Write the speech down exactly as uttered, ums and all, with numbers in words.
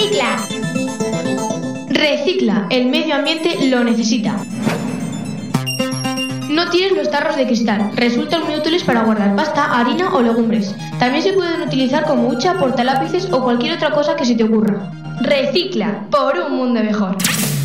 Recicla. Recicla, el medio ambiente lo necesita. No tires los tarros de cristal, resultan muy útiles para guardar pasta, harina o legumbres. También se pueden utilizar como hucha, portalápices o cualquier otra cosa que se te ocurra. Recicla, por un mundo mejor.